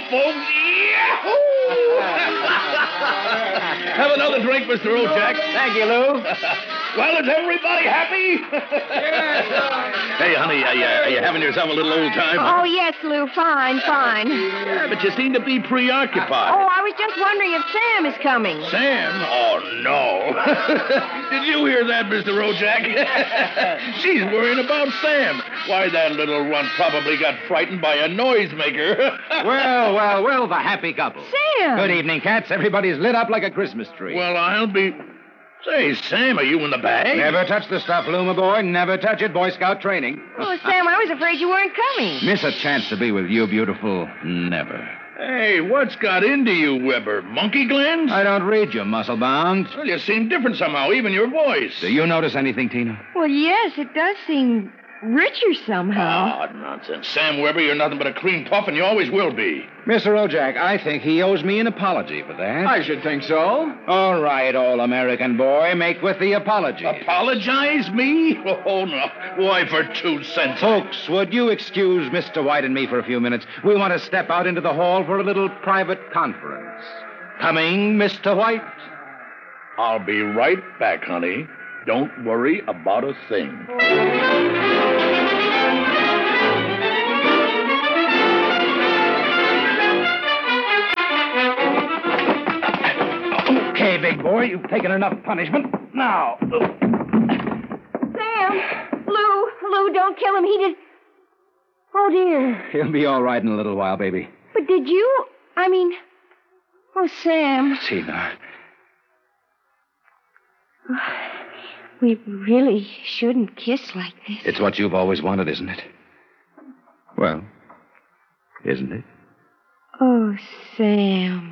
folks. Yahoo! Have another drink, Mr. Ojak. Thank you, Lou. Well, is everybody happy? Hey, honey, are you having yourself a little old time? Oh, yes, Lou. Fine. Yeah, but you seem to be preoccupied. Oh, I was just wondering if Sam is coming. Sam? Oh, no. Did you hear that, Mr. Ojak? She's worrying about Sam. Why, that little runt probably got frightened by a noisemaker. Well, the happy couple. Sam! Good evening, cats. Everybody's lit up like a Christmas tree. Well, I'll be... Say, Sam, are you in the bag? Never touch the stuff, Lou, my boy. Never touch it. Boy Scout training. Oh, Sam, I was afraid you weren't coming. Miss a chance to be with you, beautiful. Never. Hey, what's got into you, Weber? Monkey glands? I don't read you, muscle-bound. Well, you seem different somehow, even your voice. Do you notice anything, Tina? Well, yes, it does seem richer somehow. Ah, nonsense. Sam Weber, you're nothing but a cream puff, and you always will be. Mr. Ojak, I think he owes me an apology for that. I should think so. All right, all-American boy, make with the apology. Apologize me? Oh, no. Why, for 2 cents? Folks, would you excuse Mr. White and me for a few minutes? We want to step out into the hall for a little private conference. Coming, Mr. White? I'll be right back, honey. Don't worry about a thing. Okay, big boy, you've taken enough punishment. Now. Sam! Lou, don't kill him. He did... Oh, dear. He'll be all right in a little while, baby. But did you... Oh, Sam. Tina. We really shouldn't kiss like this. It's what you've always wanted, isn't it? Well, isn't it? Oh, Sam.